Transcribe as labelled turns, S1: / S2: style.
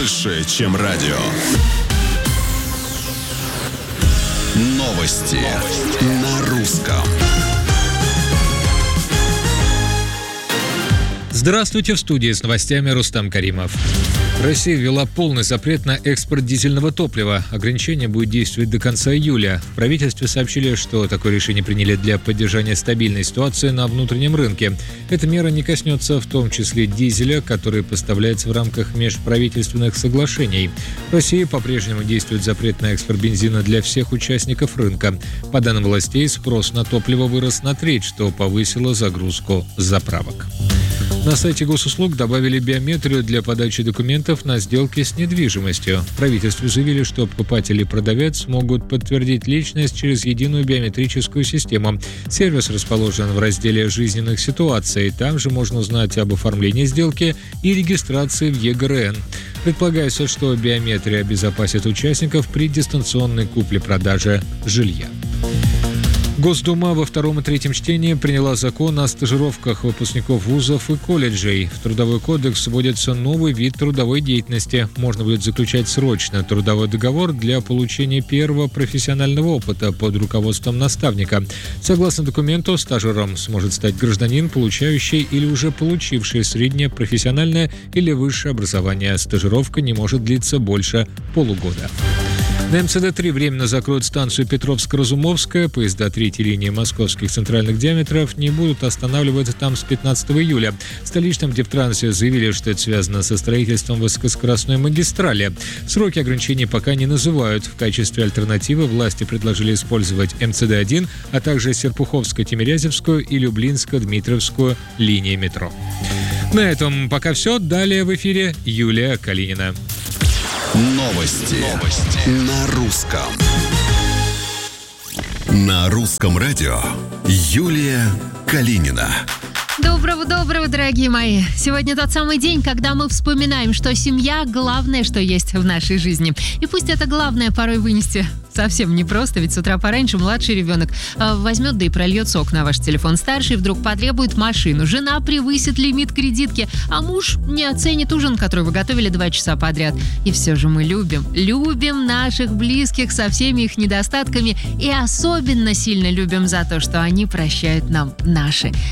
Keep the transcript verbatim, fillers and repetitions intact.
S1: больше, чем радио. Новости, Новости. На русском.
S2: Здравствуйте, в студии с новостями Рустам Каримов. Россия ввела полный запрет на экспорт дизельного топлива. Ограничение будет действовать до конца июля. В правительстве сообщили, что такое решение приняли для поддержания стабильной ситуации на внутреннем рынке. Эта мера не коснется в том числе дизеля, который поставляется в рамках межправительственных соглашений. В России по-прежнему действует запрет на экспорт бензина для всех участников рынка. По данным властей, спрос на топливо вырос на треть, что повысило загрузку заправок. На сайте госуслуг добавили биометрию для подачи документов на сделки с недвижимостью. В правительстве заявили, что покупатель и продавец смогут подтвердить личность через единую биометрическую систему. Сервис расположен в разделе «Жизненных ситуаций». Там же можно узнать об оформлении сделки и регистрации в е гэ эр эн. Предполагается, что биометрия обезопасит участников при дистанционной купле-продаже жилья. Госдума во втором и третьем чтении приняла закон о стажировках выпускников вузов и колледжей. В Трудовой кодекс вводится новый вид трудовой деятельности. Можно будет заключать срочно трудовой договор для получения первого профессионального опыта под руководством наставника. Согласно документу, стажером сможет стать гражданин, получающий или уже получивший среднее профессиональное или высшее образование. Стажировка не может длиться больше полугода. На эм цэ дэ три временно закроют станцию Петровско-Разумовская. Поезда третьей линии московских центральных диаметров не будут останавливаться там с пятнадцатого июля. В столичном Дептрансе заявили, что это связано со строительством высокоскоростной магистрали. Сроки ограничений пока не называют. В качестве альтернативы власти предложили использовать эм цэ дэ один, а также Серпуховско-Тимирязевскую и Люблинско-Дмитровскую линии метро. На этом пока все. Далее в эфире Юлия Калинина.
S1: Новости. Новости. На русском. На русском радио Юлия Калинина.
S3: Доброго-доброго, дорогие мои! Сегодня тот самый день, когда мы вспоминаем, что семья – главное, что есть в нашей жизни. И пусть это главное порой вынести совсем непросто, ведь с утра пораньше младший ребенок возьмет да и прольет сок на ваш телефон. Старший вдруг потребует машину. Жена превысит лимит кредитки, а муж не оценит ужин, который вы готовили два часа подряд. И все же мы любим, любим наших близких со всеми их недостатками и особенно сильно любим за то, что они прощают нам наши.